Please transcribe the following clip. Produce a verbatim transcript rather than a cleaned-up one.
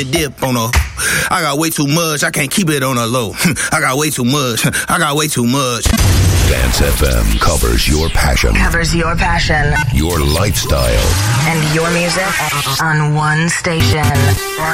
dip on a. I got way too much. I can't keep it on a low. I got way too much. I got way too much. Dance F M covers your passion. Covers your passion. Your lifestyle. And your music on one station.